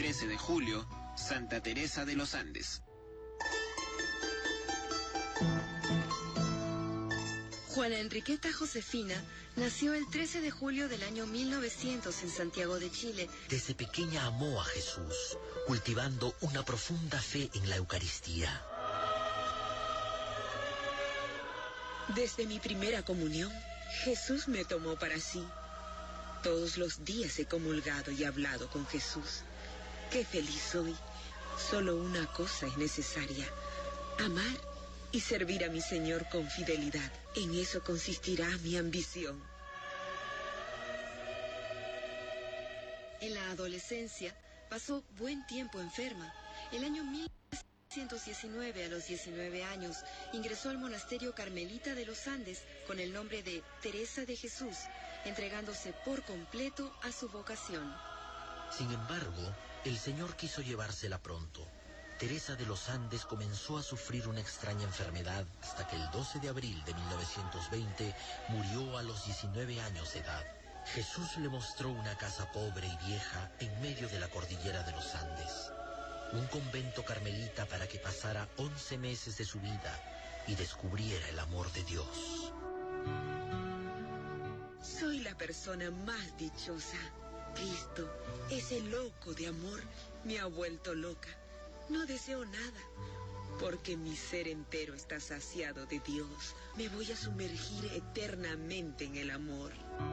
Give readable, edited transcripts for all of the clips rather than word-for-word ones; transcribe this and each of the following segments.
13 de julio, Santa Teresa de los Andes. Juana Enriqueta Josefina nació el 13 de julio del año 1900 en Santiago de Chile. Desde pequeña amó a Jesús, cultivando una profunda fe en la Eucaristía. Desde mi primera comunión, Jesús me tomó para sí. Todos los días he comulgado y hablado con Jesús. ¡Qué feliz soy! Solo una cosa es necesaria: amar y servir a mi Señor con fidelidad. En eso consistirá mi ambición. En la adolescencia pasó buen tiempo enferma. El año 1919, a los 19 años, ingresó al monasterio carmelita de los Andes con el nombre de Teresa de Jesús, entregándose por completo a su vocación. Sin embargo, el Señor quiso llevársela pronto. Teresa de los Andes comenzó a sufrir una extraña enfermedad hasta que el 12 de abril de 1920 murió a los 19 años de edad. Jesús le mostró una casa pobre y vieja en medio de la cordillera de los Andes. Un convento carmelita para que pasara 11 meses de su vida y descubriera el amor de Dios. Soy la persona más dichosa. Cristo, ese loco de amor, me ha vuelto loca. No deseo nada, porque mi ser entero está saciado de Dios. Me voy a sumergir eternamente en el amor.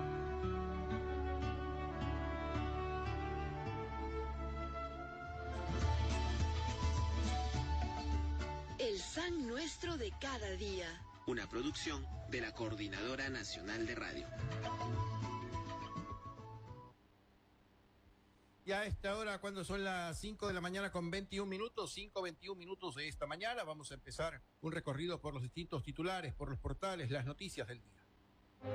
El San Nuestro de cada día. Una producción de la Coordinadora Nacional de Radio. Y a esta hora, cuando son las 5 de la mañana con 21 minutos, 5:21 minutos de esta mañana, vamos a empezar un recorrido por los distintos titulares, por los portales, las noticias del día.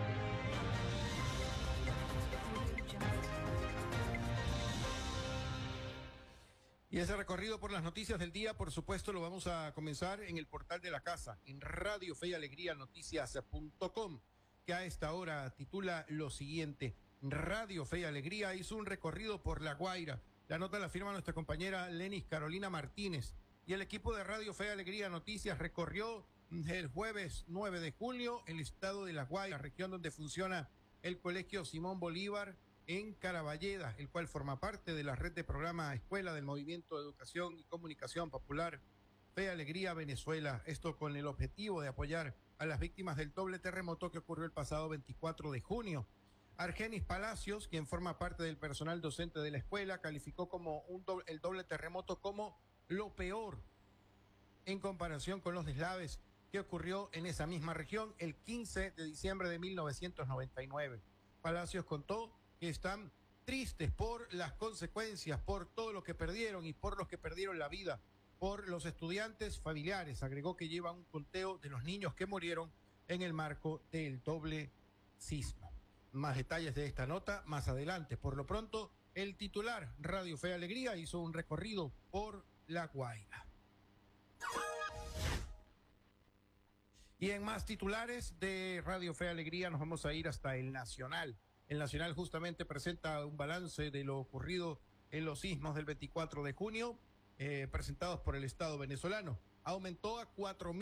Y ese recorrido por las noticias del día, por supuesto, lo vamos a comenzar en el portal de la casa, en Radio Fe y Alegría Noticias.com, que a esta hora titula lo siguiente: Radio Fe y Alegría hizo un recorrido por La Guaira. La nota la firma nuestra compañera Lenis Carolina Martínez. Y el equipo de Radio Fe y Alegría Noticias recorrió el jueves 9 de julio el estado de La Guaira, región donde funciona el Colegio Simón Bolívar en Caraballeda, el cual forma parte de la red de programa Escuela del Movimiento de Educación y Comunicación Popular Fe y Alegría Venezuela. Esto con el objetivo de apoyar a las víctimas del doble terremoto que ocurrió el pasado 24 de junio. Argenis Palacios, quien forma parte del personal docente de la escuela, calificó como el doble terremoto como lo peor en comparación con los deslaves que ocurrió en esa misma región el 15 de diciembre de 1999. Palacios contó que están tristes por las consecuencias, por todo lo que perdieron y por los que perdieron la vida, por los estudiantes familiares. Agregó que lleva un conteo de los niños que murieron en el marco del doble sismo. Más detalles de esta nota más adelante. Por lo pronto, el titular Radio Fe y Alegría hizo un recorrido por La Guaira. Y en más titulares de Radio Fe y Alegría nos vamos a ir hasta el Nacional. El Nacional justamente presenta un balance de lo ocurrido en los sismos del 24 de junio, presentados por el Estado venezolano. Aumentó a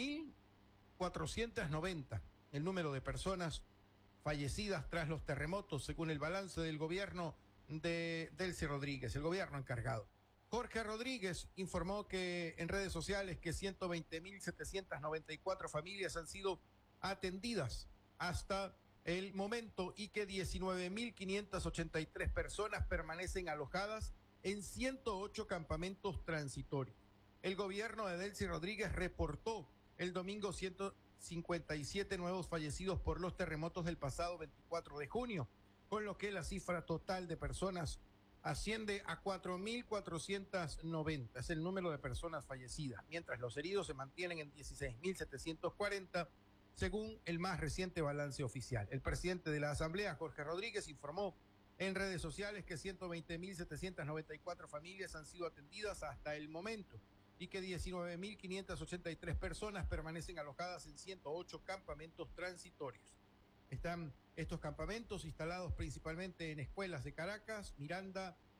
4.490 el número de personas fallecidas tras los terremotos, según el balance del gobierno de Delcy Rodríguez, el gobierno encargado. Jorge Rodríguez informó que en redes sociales que 120.794 familias han sido atendidas hasta el momento y que 19.583 personas permanecen alojadas en 108 campamentos transitorios. El gobierno de Delcy Rodríguez reportó el domingo 157 nuevos fallecidos por los terremotos del pasado 24 de junio, con lo que la cifra total de personas asciende a 4.490. Es el número de personas fallecidas, mientras los heridos se mantienen en 16.740, según el más reciente balance oficial. El presidente de la Asamblea, Jorge Rodríguez, informó en redes sociales que 120.794 familias han sido atendidas hasta el momento y que 19.583 personas permanecen alojadas en 108 campamentos transitorios. Están estos campamentos instalados principalmente en escuelas de Caracas, Miranda,